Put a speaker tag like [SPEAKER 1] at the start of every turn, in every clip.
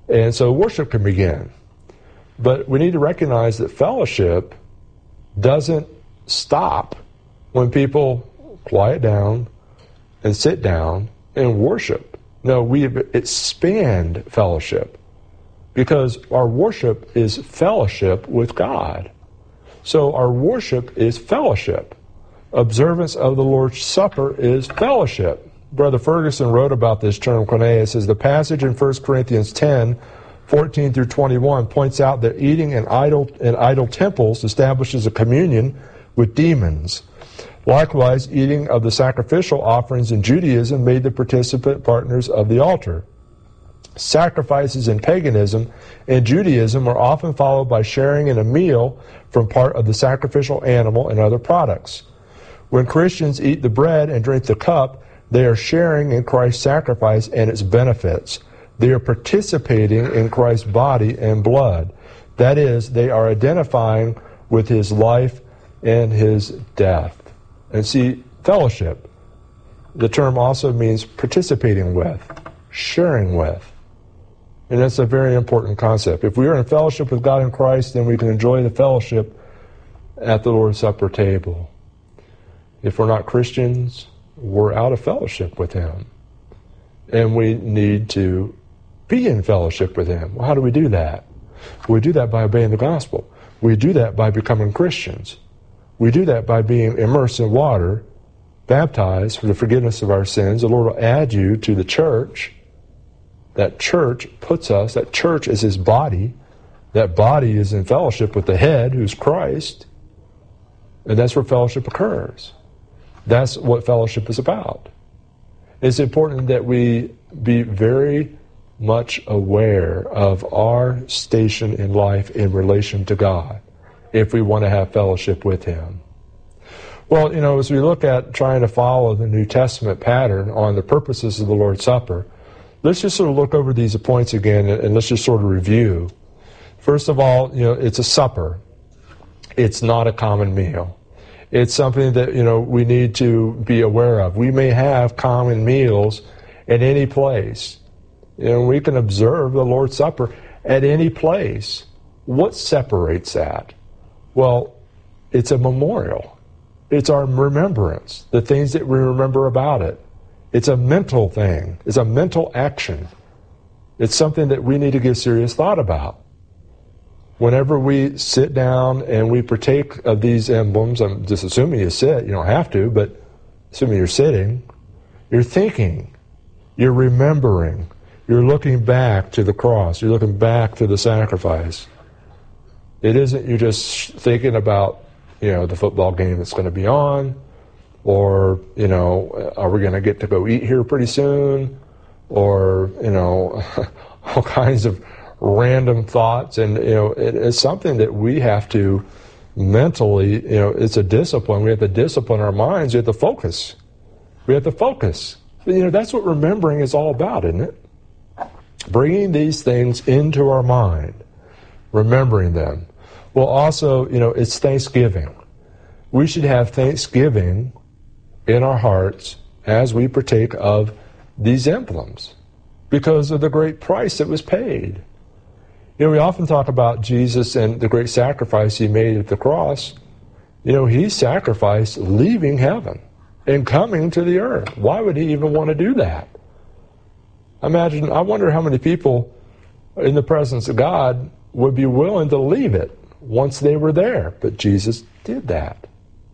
[SPEAKER 1] And so worship can begin. But we need to recognize that fellowship doesn't stop when people quiet down and sit down and worship. No, we expand fellowship because our worship is fellowship with God. So our worship is fellowship. Observance of the Lord's Supper is fellowship. Brother Ferguson wrote about this term, koinonia. Says the passage in 1 Corinthians 10, 14 through 21 points out that eating in idol temples establishes a communion with demons. Likewise, eating of the sacrificial offerings in Judaism made the participant partners of the altar. Sacrifices in paganism and Judaism are often followed by sharing in a meal from part of the sacrificial animal and other products. When Christians eat the bread and drink the cup, they are sharing in Christ's sacrifice and its benefits. They are participating in Christ's body and blood. That is, they are identifying with his life and his death. And see, fellowship, the term also means participating with, sharing with. And that's a very important concept. If we are in fellowship with God in Christ, then we can enjoy the fellowship at the Lord's Supper table. If we're not Christians, we're out of fellowship with him. And we need to be in fellowship with him. Well, how do we do that? We do that by obeying the gospel. We do that by becoming Christians. We do that by being immersed in water, baptized for the forgiveness of our sins. The Lord will add you to the church. That church puts us, that church is his body. That body is in fellowship with the head, who's Christ. And that's where fellowship occurs. That's what fellowship is about. It's important that we be very much aware of our station in life in relation to God if we want to have fellowship with him. Well, as we look at trying to follow the New Testament pattern on the purposes of the Lord's Supper, let's just sort of look over these points again and let's just sort of review. First of all, it's a supper. It's not a common meal. It's something that, we need to be aware of. We may have common meals at any place. We can observe the Lord's Supper at any place. What separates that? Well, it's a memorial. It's our remembrance, the things that we remember about it. It's a mental thing. It's a mental action. It's something that we need to give serious thought about. Whenever we sit down and we partake of these emblems, I'm just assuming you sit, you don't have to, but assuming you're sitting, you're thinking, you're remembering, you're looking back to the cross, you're looking back to the sacrifice. It isn't you just thinking about, the football game that's going to be on, or, are we going to get to go eat here pretty soon, or, all kinds of random thoughts. And, it's something that we have to mentally, it's a discipline. We have to discipline our minds. We have to focus. We have to focus. But, that's what remembering is all about, isn't it? Bringing these things into our mind, remembering them. Well, also, it's Thanksgiving. We should have Thanksgiving in our hearts as we partake of these emblems because of the great price that was paid. We often talk about Jesus and the great sacrifice he made at the cross. He sacrificed leaving heaven and coming to the earth. Why would he even want to do that? I wonder how many people in the presence of God would be willing to leave it once they were there. But Jesus did that.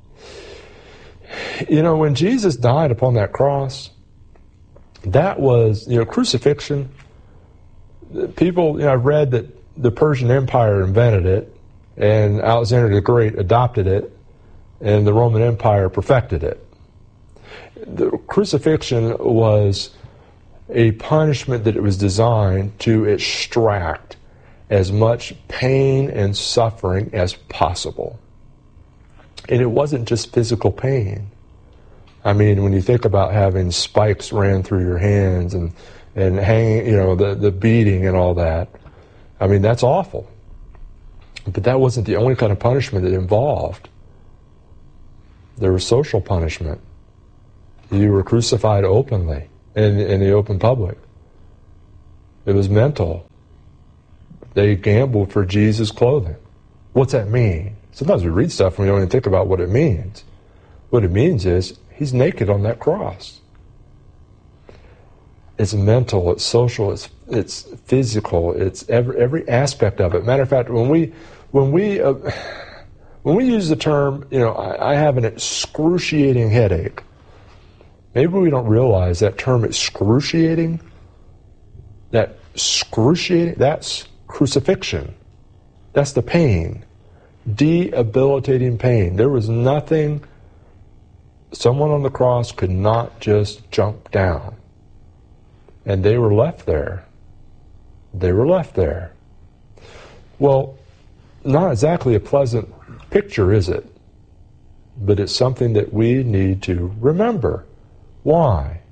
[SPEAKER 1] When Jesus died upon that cross, that was, crucifixion. People, I've read that the Persian Empire invented it, and Alexander the Great adopted it, and the Roman Empire perfected it. The crucifixion was a punishment that it was designed to extract as much pain and suffering as possible. And it wasn't just physical pain. When you think about having spikes ran through your hands and hanging, the beating and all that, that's awful. But that wasn't the only kind of punishment it involved. There was social punishment. You were crucified openly in the open public. It was mental. They gambled for Jesus' clothing. What's that mean? Sometimes we read stuff and we don't even think about what it means. What it means is he's naked on that cross. It's mental, it's social, it's physical, it's every aspect of it. Matter of fact, when we use the term, I have an excruciating headache, maybe we don't realize that term excruciating, that's crucifixion. That's the pain. Debilitating pain. There was nothing, someone on the cross could not just jump down. And they were left there. They were left there. Well, not exactly a pleasant picture, is it? But it's something that we need to remember. Why?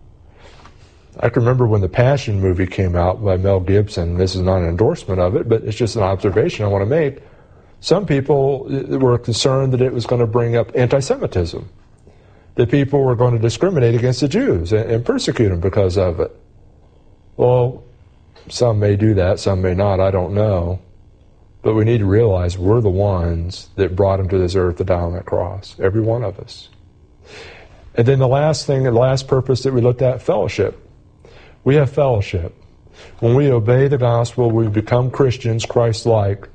[SPEAKER 1] I can remember when the Passion movie came out by Mel Gibson. This is not an endorsement of it, but it's just an observation I want to make. Some people were concerned that it was going to bring up anti-Semitism, that people were going to discriminate against the Jews and persecute them because of it. Well, some may do that, some may not, I don't know. But we need to realize we're the ones that brought him to this earth to die on that cross, every one of us. And then the last thing, the last purpose that we looked at, fellowship. We have fellowship. When we obey the gospel, we become Christians, Christ-like.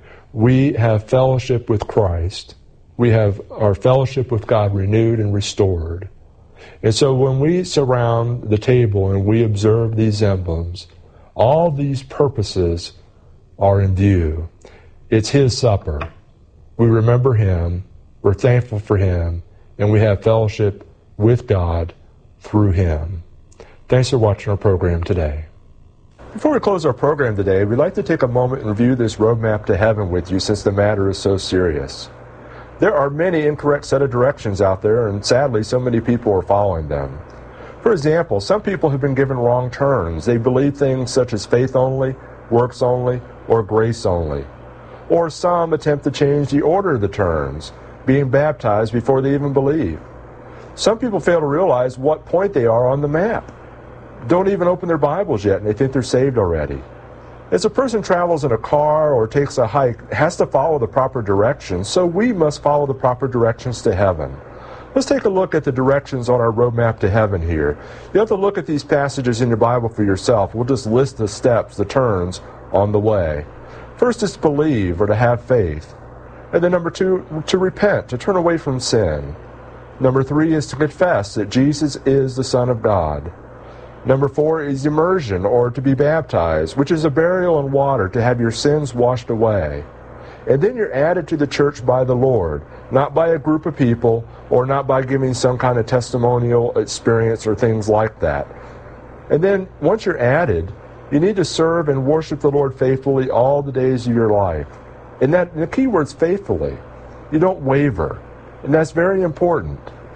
[SPEAKER 1] We have fellowship with Christ. We have our fellowship with God renewed and restored. And so when we surround the table and we observe these emblems, all these purposes are in view. It's His supper. We remember Him, we're thankful for Him, and we have fellowship with God through Him. Thanks for watching our program today. Before we close our program today, we'd like to take a moment and review this roadmap to heaven with you, since the matter is so serious. There are many incorrect set of directions out there, and sadly so many people are following them. For example, some people have been given wrong turns. They believe things such as faith only, works only, or grace only. Or some attempt to change the order of the turns, being baptized before they even believe. Some people fail to realize what point they are on the map. Don't even open their Bibles yet, and they think they're saved already. As a person travels in a car or takes a hike, it has to follow the proper directions, so we must follow the proper directions to heaven. Let's take a look at the directions on our roadmap to heaven here. You have to look at these passages in your Bible for yourself. We'll just list the steps, the turns on the way. First is to believe or to have faith. And then number 2, to repent, to turn away from sin. Number 3 is to confess that Jesus is the Son of God. Number 4 is immersion, or to be baptized, which is a burial in water to have your sins washed away. And then you're added to the church by the Lord, not by a group of people, or not by giving some kind of testimonial experience or things like that. And then once you're added, you need to serve and worship the Lord faithfully all the days of your life. And the key word's faithfully. You don't waver. And that's very important.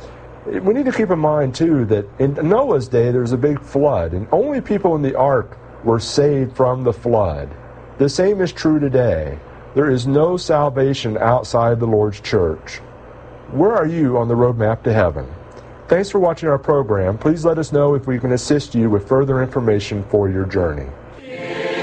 [SPEAKER 1] We need to keep in mind, too, that in Noah's day there was a big flood, and only people in the ark were saved from the flood. The same is true today. There is no salvation outside the Lord's church. Where are you on the roadmap to heaven? Thanks for watching our program. Please let us know if we can assist you with further information for your journey.